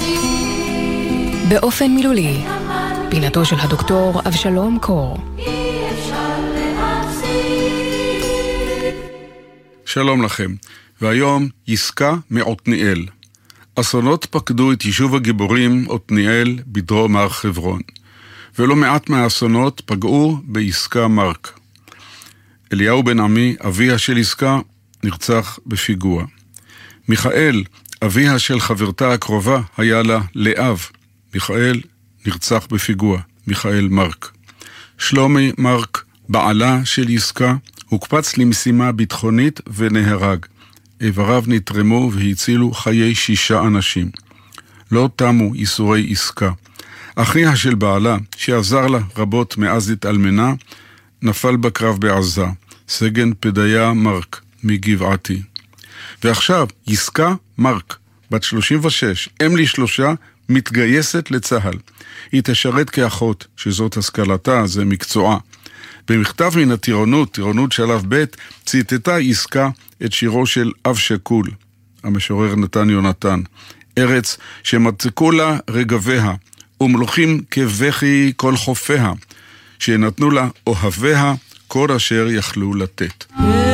באופן מילולי, פינתו של הדוקטור אבשלום קור. שלום לכם, והיום יסקה מעתניאל. אסונות פקדו את יישוב הגיבורים עתניאל בדרום הר חברון, ולא מעט מהאסונות פגעו ביסקה מרק. אליהו בן עמי, אביה של יסקה, נרצח בפיגוע. מיכאל, אביה של חברתה הקרובה, היה לה לאב. מיכאל נרצח בפיגוע, מיכאל מרק. שלומי מרק, בעלה של יסקה, הוקפץ למשימה ביטחונית ונהרג. איבריו נתרמו והצילו חיי 6 אנשים. לא תמו איסורי יסקה. אחיה של בעלה, שעזר לה רבות מאז התאלמנה, נפל בקרב בעזה, סגן פדיה מרק מגבעתי. ועכשיו יסקה מרק, בת 36, אם ל3, מתגייסת לצהל. היא תשרת כאחות, שזאת השכלתה, זה מקצועה. במכתב מן הטירונות, טירונות שלב ב', ציטטה יסקה את שירו של אב שקול, המשורר נתן יונתן. ארץ שמצקו לה רגביה, ומלוכים כבכי כל חופיה, שנתנו לה אוהביה כל אשר יכלו לתת.